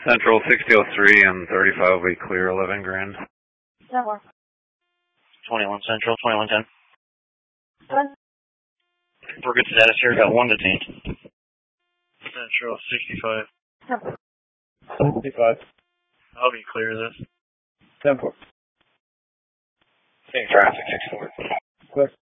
Central 6003 and 35 will be clear, 11 grand. 21 Central, 2110. For good status here, got 1 detained. Central 65. 65. I'll be clear of this. 10-4. Seeing traffic 64. Clear.